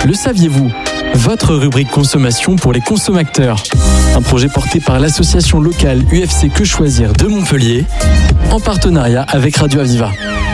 Le saviez-vous ? Votre rubrique consommation pour les consommateurs. Un projet porté par l'association locale UFC Que Choisir de Montpellier, en partenariat avec Radio Aviva.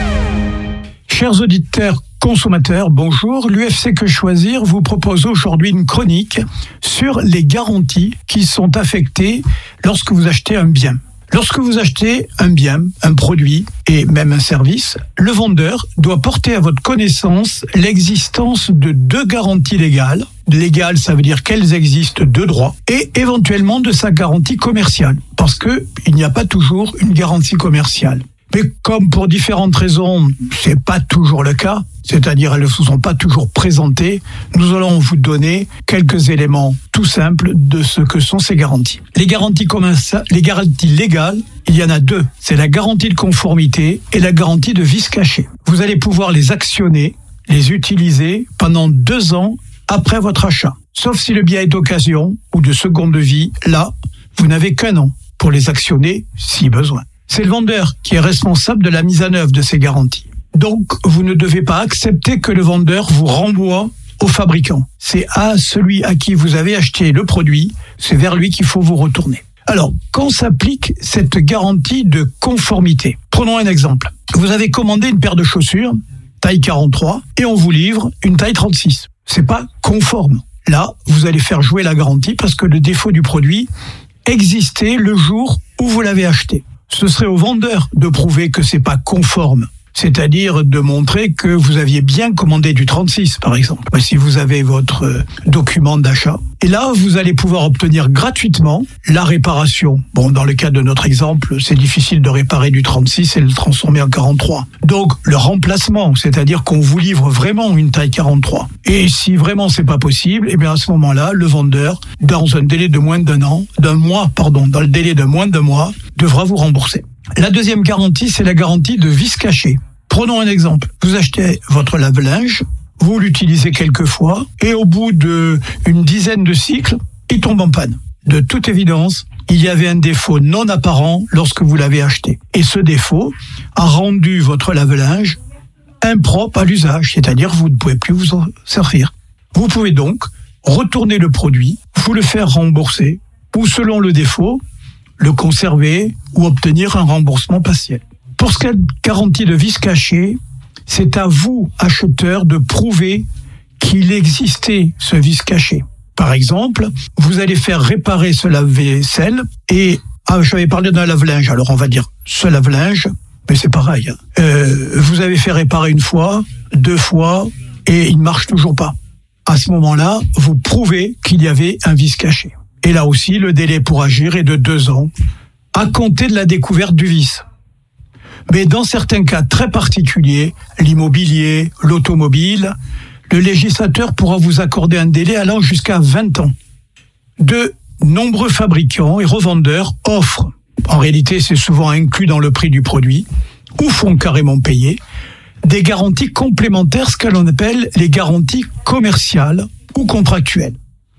Chers auditeurs consommateurs, bonjour. L'UFC Que Choisir vous propose aujourd'hui une chronique sur les garanties qui sont affectées lorsque vous achetez un bien. Lorsque vous achetez un bien, un produit et même un service, le vendeur doit porter à votre connaissance l'existence de 2 garanties légales. Légales, ça veut dire qu'elles existent de droit, et éventuellement de sa garantie commerciale, parce qu'il n'y a pas toujours une garantie commerciale. Mais comme pour différentes raisons, c'est pas toujours le cas, c'est-à-dire elles ne sont pas toujours présentées, nous allons vous donner quelques éléments tout simples de ce que sont ces garanties. Les garanties légales, il y en a 2. C'est la garantie de conformité et la garantie de vice caché. Vous allez pouvoir les actionner, les utiliser pendant 2 ans après votre achat. Sauf si le bien est d'occasion ou de seconde vie, là, vous n'avez qu'1 an pour les actionner si besoin. C'est le vendeur qui est responsable de la mise en œuvre de ces garanties. Donc, vous ne devez pas accepter que le vendeur vous renvoie au fabricant. C'est à celui à qui vous avez acheté le produit, c'est vers lui qu'il faut vous retourner. Alors, quand s'applique cette garantie de conformité ? Prenons un exemple. Vous avez commandé une paire de chaussures, taille 43, et on vous livre une taille 36. C'est pas conforme. Là, vous allez faire jouer la garantie parce que le défaut du produit existait le jour où vous l'avez acheté. Ce serait au vendeur de prouver que c'est pas conforme. C'est-à-dire de montrer que vous aviez bien commandé du 36, par exemple, si vous avez votre document d'achat. Et là, vous allez pouvoir obtenir gratuitement la réparation. Bon, dans le cas de notre exemple, c'est difficile de réparer du 36 et le transformer en 43. Donc, le remplacement, c'est-à-dire qu'on vous livre vraiment une taille 43. Et si vraiment c'est pas possible, eh bien à ce moment-là, le vendeur, dans un délai de moins dans le délai de moins d'1 mois, devra vous rembourser. La deuxième garantie, c'est la garantie de vice caché. Prenons un exemple. Vous achetez votre lave-linge, vous l'utilisez quelques fois, et au bout d'une dizaine de cycles, il tombe en panne. De toute évidence, il y avait un défaut non apparent lorsque vous l'avez acheté. Et ce défaut a rendu votre lave-linge impropre à l'usage, c'est-à-dire que vous ne pouvez plus vous en servir. Vous pouvez donc retourner le produit, vous le faire rembourser, ou selon le défaut, le conserver ou obtenir un remboursement partiel. Pour ce qui est de garantie de vice caché, c'est à vous, acheteur, de prouver qu'il existait ce vice caché. Par exemple, vous allez faire réparer ce lave-vaisselle et j'avais parlé d'un lave-linge, alors on va dire ce lave-linge, mais c'est pareil. Vous avez fait réparer 1 fois, 2 fois et il ne marche toujours pas. À ce moment-là, vous prouvez qu'il y avait un vice caché. Et là aussi, le délai pour agir est de 2 ans, à compter de la découverte du vice. Mais dans certains cas très particuliers, l'immobilier, l'automobile, le législateur pourra vous accorder un délai allant jusqu'à 20 ans. De nombreux fabricants et revendeurs offrent, en réalité c'est souvent inclus dans le prix du produit, ou font carrément payer, des garanties complémentaires, ce que l'on appelle les garanties commerciales ou contractuelles.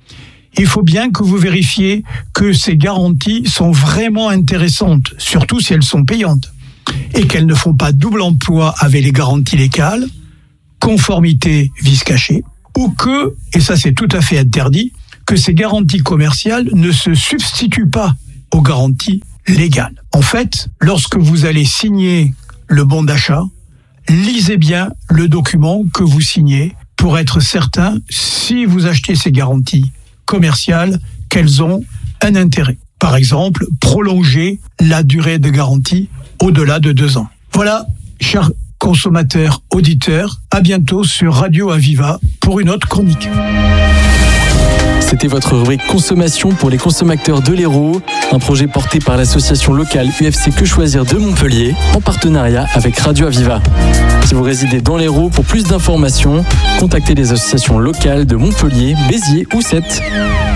Il faut bien que vous vérifiez que ces garanties sont vraiment intéressantes, surtout si elles sont payantes, et qu'elles ne font pas double emploi avec les garanties légales, conformité, vice caché, ou que, et ça c'est tout à fait interdit, que ces garanties commerciales ne se substituent pas aux garanties légales. En fait, lorsque vous allez signer le bon d'achat, lisez bien le document que vous signez pour être certain, si vous achetez ces garanties commerciales, qu'elles ont un intérêt. Par exemple, prolonger la durée de garantie au-delà de 2 ans. Voilà, chers consommateurs, auditeurs, à bientôt sur Radio Aviva pour une autre chronique. C'était votre rubrique consommation pour les consommateurs de l'Hérault, un projet porté par l'association locale UFC Que Choisir de Montpellier, en partenariat avec Radio Aviva. Si vous résidez dans l'Hérault, pour plus d'informations, contactez les associations locales de Montpellier, Béziers ou Sète.